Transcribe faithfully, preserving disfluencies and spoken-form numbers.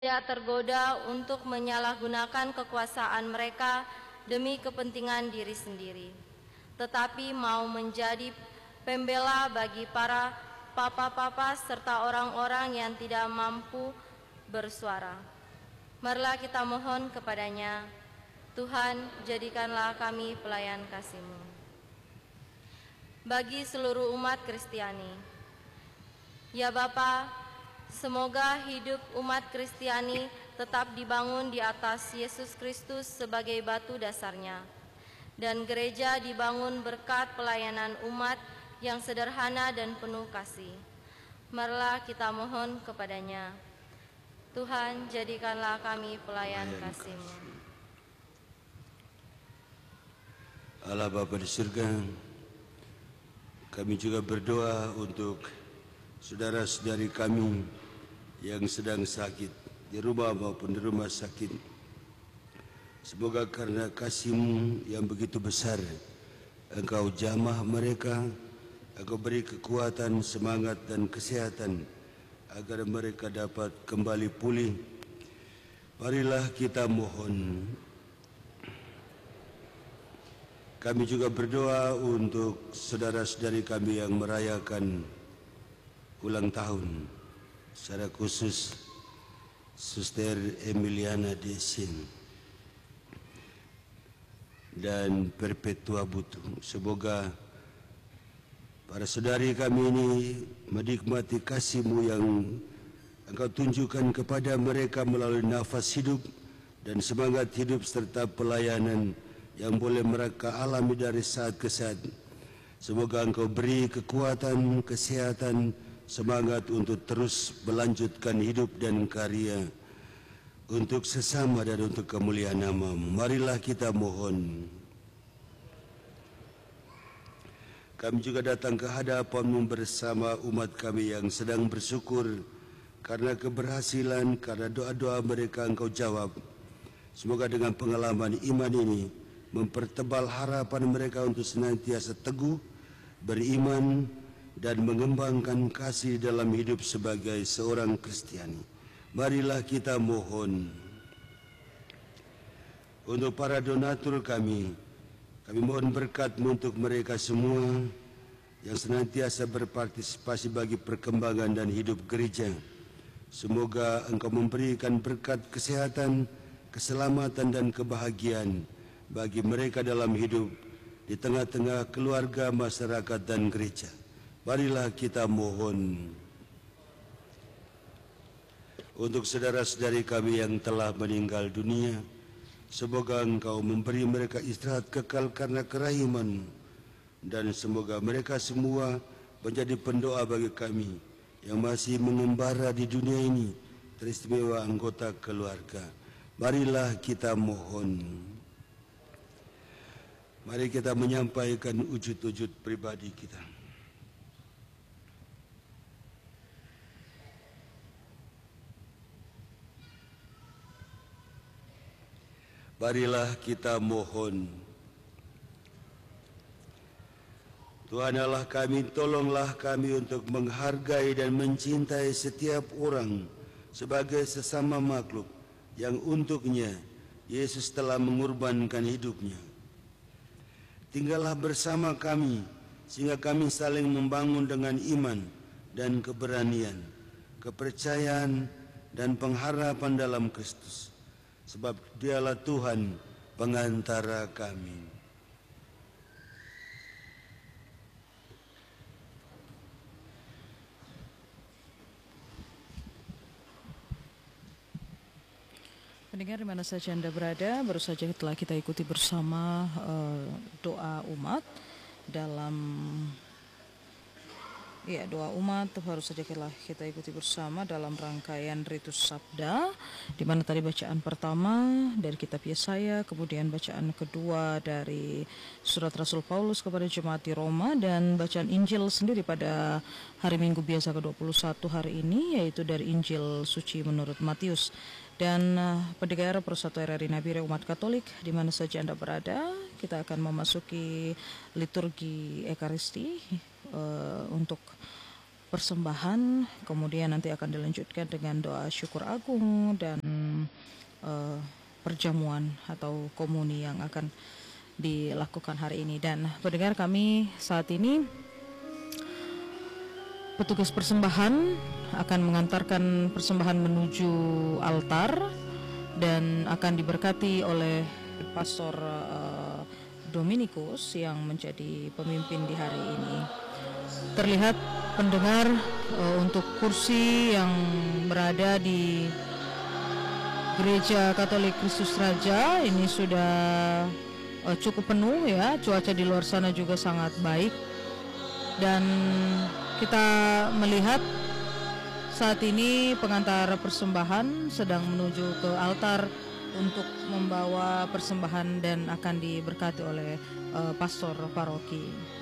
tidak tergoda untuk menyalahgunakan kekuasaan mereka demi kepentingan diri sendiri, tetapi mau menjadi pembela bagi para papa-papa serta orang-orang yang tidak mampu bersuara. Marilah kita mohon kepadanya, Tuhan, jadikanlah kami pelayan kasih-Mu. Bagi seluruh umat Kristiani, ya Bapa, semoga hidup umat Kristiani tetap dibangun di atas Yesus Kristus sebagai batu dasarnya, dan gereja dibangun berkat pelayanan umat yang sederhana dan penuh kasih. Marilah kita mohon kepadanya, Tuhan, jadikanlah kami pelayan kasih-Mu. Allah Bapa di surga, kami juga berdoa untuk saudara-saudari kami yang sedang sakit di rumah maupun di rumah sakit. Semoga karena kasih-Mu yang begitu besar, Engkau jamah mereka, Engkau beri kekuatan, semangat dan kesehatan agar mereka dapat kembali pulih. Marilah kita mohon. Kami juga berdoa untuk saudara-saudari kami yang merayakan ulang tahun, secara khusus Suster Emiliana Desin dan Perpetua Butu. Semoga para saudari kami ini menikmati kasih-Mu yang Engkau tunjukkan kepada mereka melalui nafas hidup dan semangat hidup serta pelayanan yang boleh mereka alami dari saat ke saat. Semoga Engkau beri kekuatan, kesehatan, semangat untuk terus melanjutkan hidup dan karya untuk sesama dan untuk kemuliaan nama-Mu. Marilah kita mohon. Kami juga datang ke hadapan-Mu bersama umat kami yang sedang bersyukur karena keberhasilan, karena doa-doa mereka Engkau jawab. Semoga dengan pengalaman iman ini mempertebal harapan mereka untuk senantiasa teguh, beriman, dan mengembangkan kasih dalam hidup sebagai seorang Kristiani. Marilah kita mohon. Untuk para donatur kami, kami mohon berkat-Mu untuk mereka semua yang senantiasa berpartisipasi bagi perkembangan dan hidup gereja. Semoga Engkau memberikan berkat kesehatan, keselamatan dan kebahagiaan bagi mereka dalam hidup di tengah-tengah keluarga, masyarakat dan gereja. Marilah kita mohon. Untuk saudara-saudari kami yang telah meninggal dunia, semoga Engkau memberi mereka istirahat kekal karena kerahiman, dan semoga mereka semua menjadi pendoa bagi kami yang masih mengembara di dunia ini, teristimewa anggota keluarga. Marilah kita mohon. Mari kita menyampaikan wujud-wujud pribadi kita. Marilah kita mohon. Tuhan Allah kami, tolonglah kami untuk menghargai dan mencintai setiap orang sebagai sesama makhluk yang untuknya Yesus telah mengorbankan hidupnya. Tinggallah bersama kami sehingga kami saling membangun dengan iman dan keberanian, kepercayaan dan pengharapan dalam Kristus. Sebab Dialah Tuhan pengantara kami. Pendengar di mana saja Anda berada, baru saja telah kita ikuti bersama uh, doa umat dalam ya doa umat baru saja kita, kita ikuti bersama dalam rangkaian Ritus Sabda, di mana tadi bacaan pertama dari kitab Yesaya, kemudian bacaan kedua dari surat Rasul Paulus kepada jemaat di Roma, dan bacaan Injil sendiri pada hari Minggu biasa ke dua puluh satu hari ini, yaitu dari Injil suci menurut Matius. Dan uh, pendengar Persatuan R R I Nabire umat Katolik di mana saja Anda berada, kita akan memasuki liturgi Ekaristi uh, untuk persembahan, kemudian nanti akan dilanjutkan dengan doa syukur agung dan uh, perjamuan atau komuni yang akan dilakukan hari ini. Dan pendengar kami saat ini, petugas persembahan akan mengantarkan persembahan menuju altar dan akan diberkati oleh Pastor uh, Dominikus yang menjadi pemimpin di hari ini. Terlihat pendengar uh, untuk kursi yang berada di Gereja Katolik Kristus Raja ini sudah uh, cukup penuh ya, cuaca di luar sana juga sangat baik, dan kita melihat saat ini pengantar persembahan sedang menuju ke altar untuk membawa persembahan dan akan diberkati oleh uh, pastor paroki.